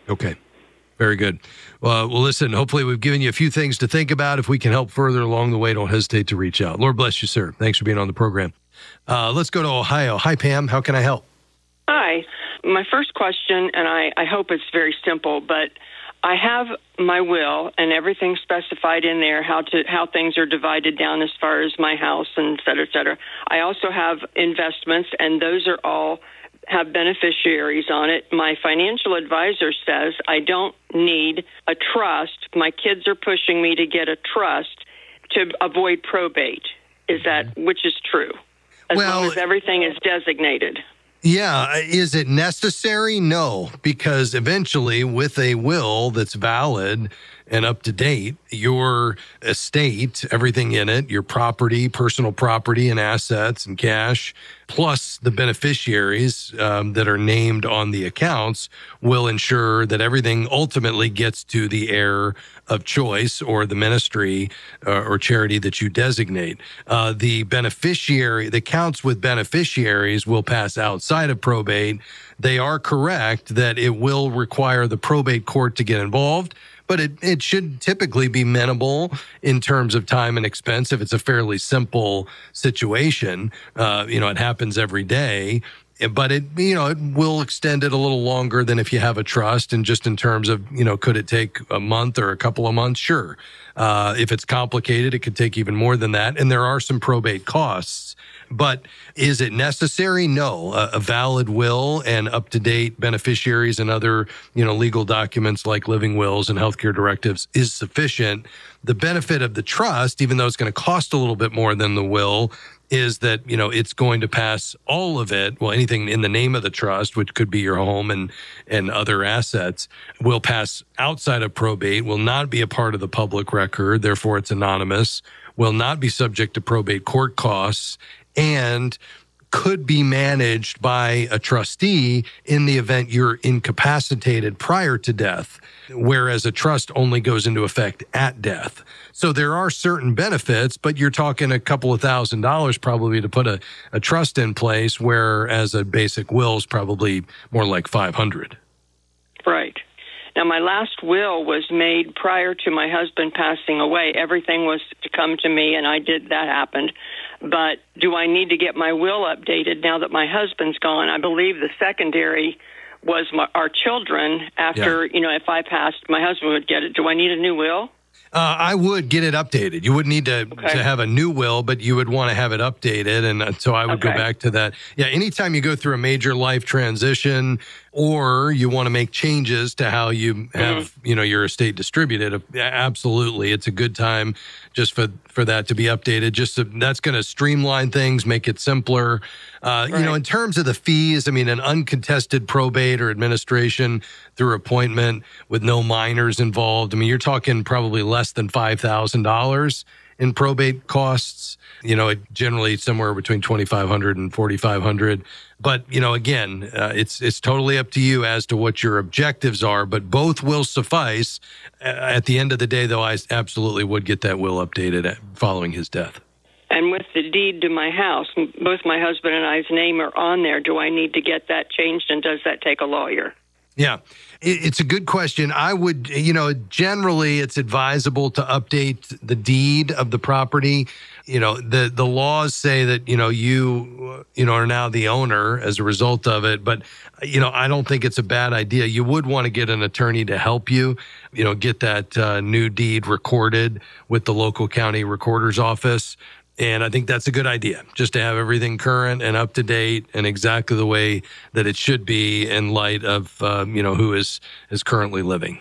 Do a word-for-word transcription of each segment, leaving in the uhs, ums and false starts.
Okay. Very good. Well, well, listen, hopefully we've given you a few things to think about. If we can help further along the way, don't hesitate to reach out. Lord bless you, sir. Thanks for being on the program. Uh, let's go to Ohio. Hi, Pam. How can I help? Hi. My first question, and I, I hope it's very simple, but I have my will and everything specified in there, how to how things are divided down as far as my house and et cetera, et cetera. I also have investments, and those are all have beneficiaries on it. My financial advisor says I don't need a trust. My kids are pushing me to get a trust to avoid probate. Is that, which is true, as well, long as everything is designated. Yeah. Is it necessary? No, because eventually with a will that's valid and up to date, your estate, everything in it, your property, personal property and assets and cash, plus the beneficiaries um, that are named on the accounts will ensure that everything ultimately gets to the heir of choice or the ministry uh, or charity that you designate. Uh, the beneficiary, the accounts with beneficiaries will pass outside of probate. They are correct that it will require the probate court to get involved, but it, it should typically be minimal in terms of time and expense if it's a fairly simple situation. Uh, you know, it happens every day. But it, you know, it will extend it a little longer than if you have a trust. And just in terms of, you know, could it take a month or a couple of months? Sure. Uh, if it's complicated, it could take even more than that. And there are some probate costs. But is it necessary? No. A, a valid will and up-to-date beneficiaries and other, you know, legal documents like living wills and healthcare directives is sufficient. The benefit of the trust, even though it's going to cost a little bit more than the will, is that, you know, it's going to pass all of it. Well, anything in the name of the trust, which could be your home and, and other assets, will pass outside of probate, will not be a part of the public record. Therefore, it's anonymous, will not be subject to probate court costs, and could be managed by a trustee in the event you're incapacitated prior to death, whereas a trust only goes into effect at death. So there are certain benefits, but you're talking a couple of thousand dollars probably to put a, a trust in place, whereas a basic will is probably more like five hundred. Right. Now, my last will was made prior to my husband passing away. Everything was to come to me, and I did that happened. But do I need to get my will updated now that my husband's gone? I believe the secondary was my, our children. After, yeah. you know, if I passed, my husband would get it. Do I need a new will? Uh, I would get it updated. You wouldn't need to, okay. to have a new will, but you would want to have it updated. And so I would okay. go back to that. Yeah, anytime you go through a major life transition or you want to make changes to how you have, mm-hmm. you know, your estate distributed, absolutely. It's a good time just for, for that to be updated. Just to, that's going to streamline things, make it simpler. Uh, right. You know, in terms of the fees, I mean, an uncontested probate or administration through appointment with no minors involved, I mean, you're talking probably less than five thousand dollars in probate costs. You know, it generally somewhere between twenty-five hundred dollars and forty-five hundred dollars. But, you know, again, uh, it's it's totally up to you as to what your objectives are, but both will suffice. Uh, at the end of the day, though, I absolutely would get that will updated at, following his death. And with the deed to my house, both my husband and I's name are on there. Do I need to get that changed, and does that take a lawyer? Yeah, it's a good question. I would, you know, generally it's advisable to update the deed of the property. You know, the, the laws say that, you know, you, you know, are now the owner as a result of it. But, you know, I don't think it's a bad idea. You would want to get an attorney to help you, you know, get that uh, new deed recorded with the local county recorder's office. And I think that's a good idea, just to have everything current and up to date and exactly the way that it should be in light of, um, you know, who is, is currently living.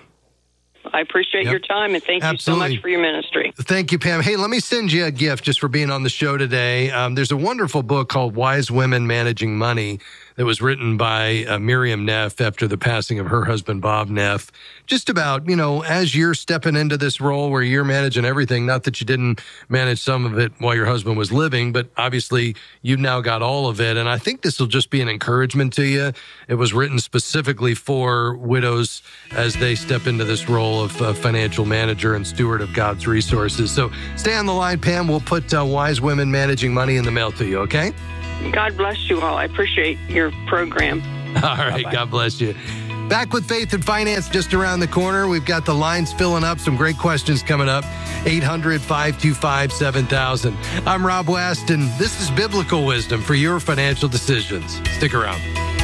I appreciate yep. your time, and thank Absolutely. you so much for your ministry. Thank you, Pam. Hey, let me send you a gift just for being on the show today. Um, there's a wonderful book called Wise Women Managing Money that was written by uh, Miriam Neff after the passing of her husband, Bob Neff. Just about, you know, as you're stepping into this role where you're managing everything, not that you didn't manage some of it while your husband was living, but obviously you've now got all of it. And I think this will just be an encouragement to you. It was written specifically for widows as they step into this role of uh, financial manager and steward of God's resources. So stay on the line, Pam. We'll put uh, Wise Women Managing Money in the mail to you, okay? God bless you all. I appreciate your program. All right. Bye-bye. God bless you. Back with Faith and Finance just around the corner. We've got the lines filling up. Some great questions coming up. eight hundred, five two five, seven thousand. I'm Rob West, and this is Biblical Wisdom for your financial decisions. Stick around.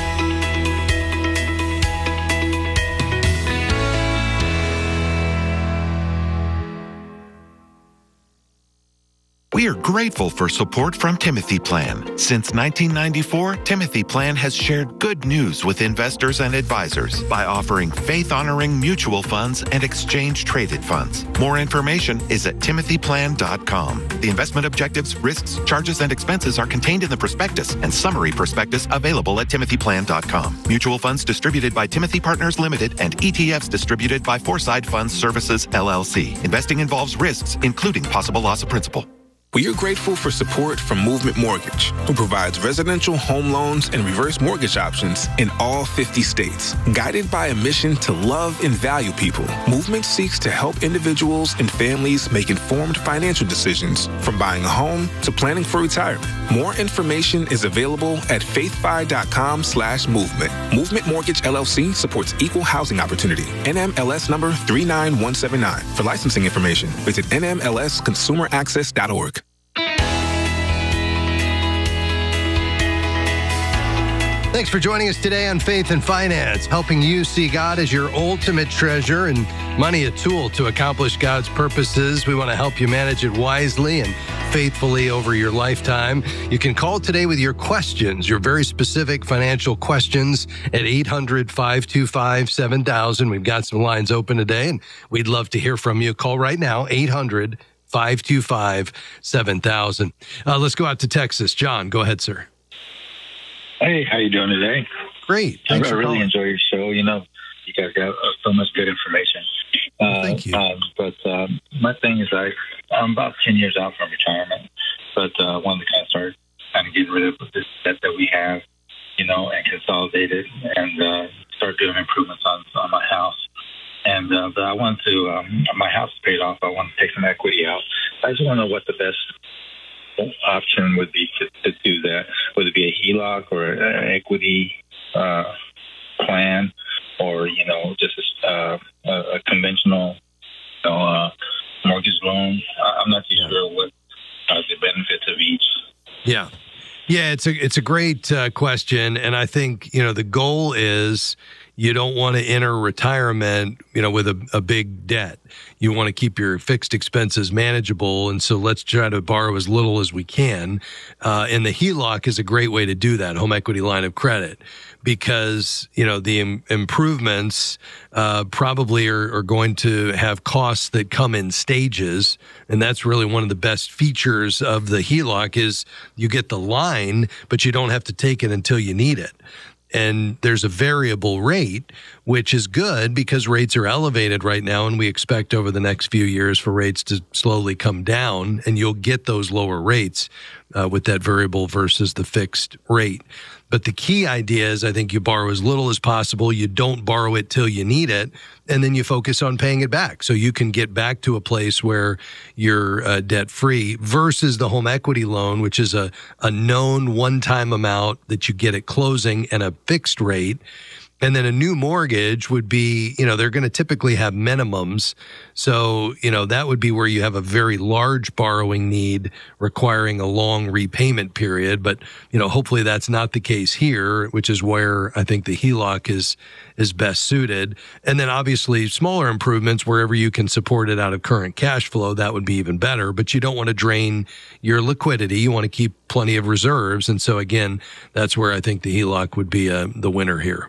We are grateful for support from Timothy Plan. Since nineteen ninety-four, Timothy Plan has shared good news with investors and advisors by offering faith-honoring mutual funds and exchange-traded funds. More information is at timothy plan dot com. The investment objectives, risks, charges, and expenses are contained in the prospectus and summary prospectus available at timothy plan dot com. Mutual funds distributed by Timothy Partners Limited and E T Fs distributed by Foreside Funds Services, L L C. Investing involves risks, including possible loss of principal. We are grateful for support from Movement Mortgage, who provides residential home loans and reverse mortgage options in all fifty states. Guided by a mission to love and value people, Movement seeks to help individuals and families make informed financial decisions, from buying a home to planning for retirement. More information is available at faithfi.com slash movement. Movement Mortgage L L C supports equal housing opportunity. N M L S number three nine one seven nine. For licensing information, visit N M L S consumer access dot org. Thanks for joining us today on Faith and Finance, helping you see God as your ultimate treasure and money a tool to accomplish God's purposes. We want to help you manage it wisely and faithfully over your lifetime. You can call today with your questions, your very specific financial questions at eight hundred, five two five, seven thousand. We've got some lines open today, and we'd love to hear from you. Call right now, eight hundred, five two five, seven thousand. Uh, let's go out to Texas. John, go ahead, sir. Hey, how you doing today? Great. I, I Thanks for really calling. enjoy your show. You know, you guys got uh, so much good information. Uh, Well, thank you. Um, but um, my thing is, I, I'm about ten years out from retirement, but I uh, wanted to kind of start kind of getting rid of this debt that we have, you know, and consolidate it and uh, start doing improvements on, on my house. And uh, but I want to, um, my house is paid off. I want to take some equity out. I just want to know what the best option would be to, to do that. Would it be a H E L O C or an equity uh, plan, or you know, just a, uh, a conventional, you know, uh, mortgage loan? I'm not too sure what uh, the benefits of each. Yeah. Yeah, it's a it's a great uh, question, and I think, you know, the goal is you don't want to enter retirement, you know, with a, a big debt. You want to keep your fixed expenses manageable, and so let's try to borrow as little as we can. Uh, and the H E L O C is a great way to do that, home equity line of credit, because, you know, the im- improvements uh, probably are, are going to have costs that come in stages, and that's really one of the best features of the H E L O C is you get the line, but you don't have to take it until you need it. And there's a variable rate, which is good because rates are elevated right now, and we expect over the next few years for rates to slowly come down, and you'll get those lower rates uh, with that variable versus the fixed rate. But the key idea is I think you borrow as little as possible. You don't borrow it till you need it, and then you focus on paying it back so you can get back to a place where you're uh, debt-free versus the home equity loan, which is a, a known one-time amount that you get at closing and a fixed rate. And then a new mortgage would be, you know, they're going to typically have minimums. So, you know, that would be where you have a very large borrowing need requiring a long repayment period. But, you know, hopefully that's not the case here, which is where I think the H E L O C is, is best suited. And then obviously smaller improvements wherever you can support it out of current cash flow, that would be even better. But you don't want to drain your liquidity. You want to keep plenty of reserves. And so again, that's where I think the H E L O C would be uh, the winner here.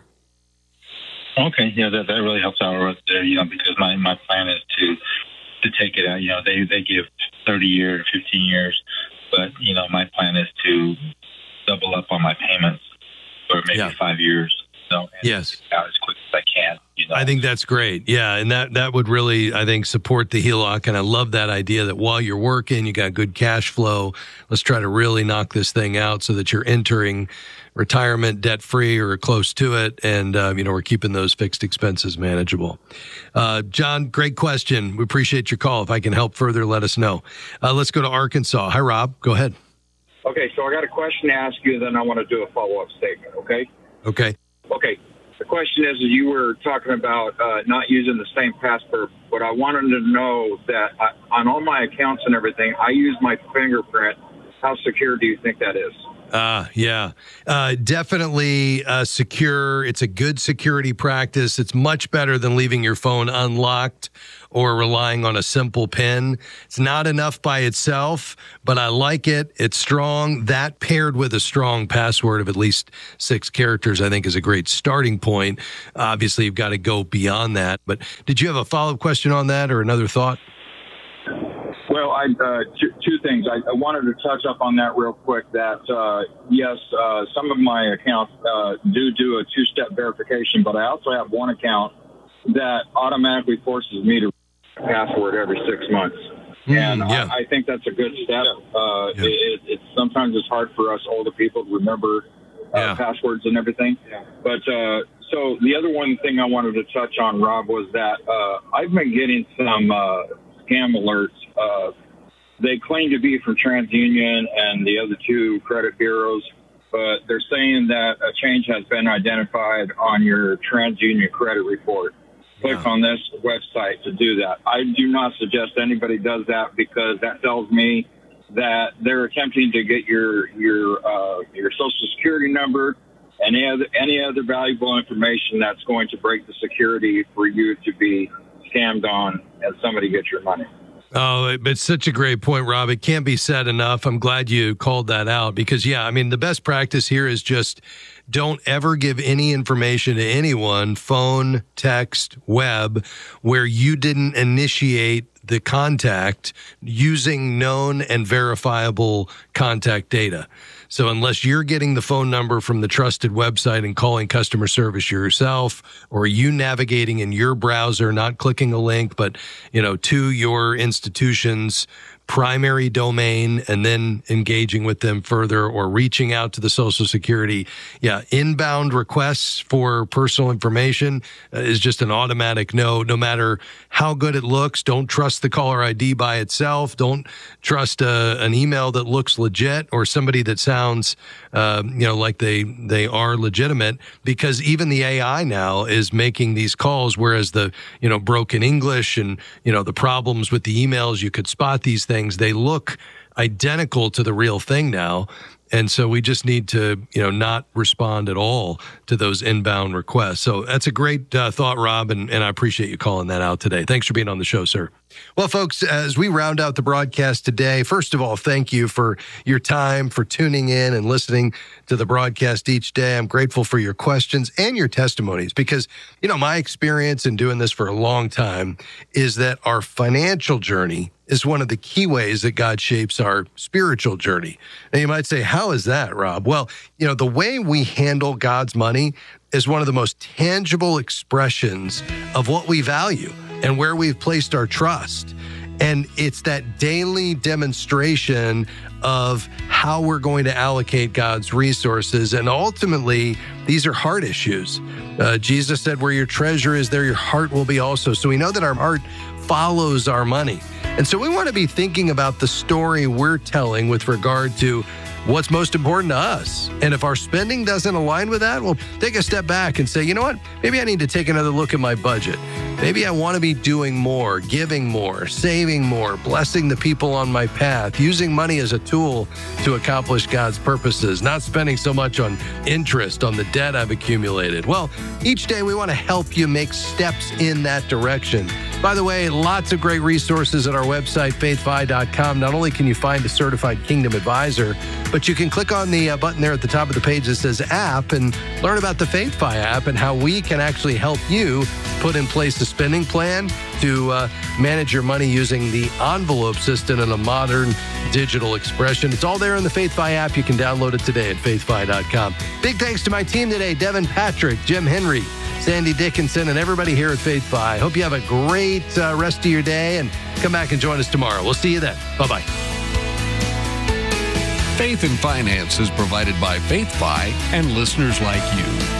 Okay, yeah, that, that really helps out right there, you know, because my, my plan is to to take it out. You know, they, they give thirty years, fifteen years, but, you know, my plan is to double up on my payments for maybe Yeah. five years. So, and Yes. get out as quick as I can, you know. I think that's great. Yeah. And that, that would really, I think, support the H E L O C. And I love that idea that while you're working, you got good cash flow. Let's try to really knock this thing out so that you're entering retirement debt free or close to it. And, uh, you know, we're keeping those fixed expenses manageable. Uh, John, great question. We appreciate your call. If I can help further, let us know. Uh, let's go to Arkansas. Hi, Rob. Go ahead. Okay, so I got a question to ask you, then I want to do a follow-up statement, okay? Okay. Okay, the question is, you were talking about uh, not using the same password, but I wanted to know that I, on all my accounts and everything, I use my fingerprint. How secure do you think that is? Uh, yeah, uh, definitely uh, secure. It's a good security practice. It's much better than leaving your phone unlocked or relying on a simple PIN. It's not enough by itself, but I like it. It's strong. That paired with a strong password of at least six characters, I think is a great starting point. Obviously, you've got to go beyond that. But did you have a follow-up question on that or another thought? Well, I, uh, two, two things. I, I wanted to touch up on that real quick, that, uh, yes, uh, some of my accounts uh, do do a two-step verification, but I also have one account that automatically forces me to password every six months. Mm, and yeah. I, I think that's a good step. Uh, yeah. it, it's sometimes it's hard for us older people to remember uh, yeah. passwords and everything. Yeah. But uh, so the other one thing I wanted to touch on, Rob, was that uh, I've been getting some uh, scam alerts. Uh, they claim to be from TransUnion and the other two credit bureaus, but they're saying that a change has been identified on your TransUnion credit report. Click yeah. on this website to do that. I do not suggest anybody does that, because that tells me that they're attempting to get your your uh, your Social Security number and any other any other valuable information that's going to break the security for you to be scammed on as somebody gets your money. Oh, it's such a great point, Rob. It can't be said enough. I'm glad you called that out because, yeah, I mean, the best practice here is just don't ever give any information to anyone, phone, text, web, where you didn't initiate the contact using known and verifiable contact data. So unless you're getting the phone number from the trusted website and calling customer service yourself, or you navigating in your browser, not clicking a link, but, you know, to your institution's primary domain and then engaging with them further or reaching out to the Social Security. Yeah, inbound requests for personal information uh, is just an automatic no, no matter how good it looks. Don't trust the caller I D by itself. Don't trust uh, an email that looks legit or somebody that sounds, uh, you know, like they, they are legitimate, because even the A I now is making these calls, whereas the, you know, broken English and, you know, the problems with the emails, you could spot these things. Things, they look identical to the real thing now. And so we just need to, you know, not respond at all to those inbound requests. So that's a great uh, thought, Rob, and, and I appreciate you calling that out today. Thanks for being on the show, sir. Well, folks, as we round out the broadcast today, first of all, thank you for your time, for tuning in and listening to the broadcast each day. I'm grateful for your questions and your testimonies because, you know, my experience in doing this for a long time is that our financial journey is one of the key ways that God shapes our spiritual journey. Now, you might say, how is that, Rob? Well, you know, the way we handle God's money is one of the most tangible expressions of what we value and where we've placed our trust. And it's that daily demonstration of how we're going to allocate God's resources. And ultimately, these are heart issues. Uh, Jesus said, where your treasure is, there your heart will be also. So we know that our heart follows our money. And so we want to be thinking about the story we're telling with regard to what's most important to us. And if our spending doesn't align with that, well, take a step back and say, you know what? Maybe I need to take another look at my budget. Maybe I want to be doing more, giving more, saving more, blessing the people on my path, using money as a tool to accomplish God's purposes, not spending so much on interest on the debt I've accumulated. Well, each day we want to help you make steps in that direction. By the way, lots of great resources at our website, faith fi dot com. Not only can you find a certified Kingdom advisor, but you can click on the uh, button there at the top of the page that says app and learn about the FaithFi app and how we can actually help you put in place a spending plan to uh, manage your money using the envelope system in a modern digital expression. It's all there in the FaithFi app. You can download it today at faith fi dot com. Big thanks to my team today, Devin Patrick, Jim Henry, Sandy Dickinson, and everybody here at FaithFi. Hope you have a great uh, rest of your day and come back and join us tomorrow. We'll see you then. Bye-bye. Faith and Finance is provided by FaithFi and listeners like you.